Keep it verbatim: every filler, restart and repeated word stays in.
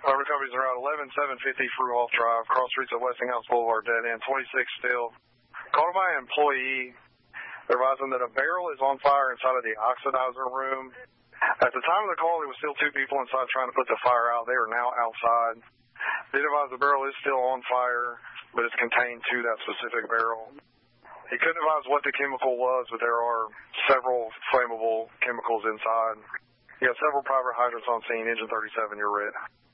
Our recoveries are at eleven seven fifty Fruehoff Drive, cross streets of Westinghouse Boulevard, dead end, twenty-six still. Called by an employee advising that a barrel is on fire inside of the oxidizer room. At the time of the call, there was still two people inside trying to put the fire out. They are now outside. They advise the barrel is still on fire, but it's contained to that specific barrel. He couldn't advise what the chemical was, but there are several flammable chemicals inside. You have several private hydrants on scene. Engine thirty-seven, you're red.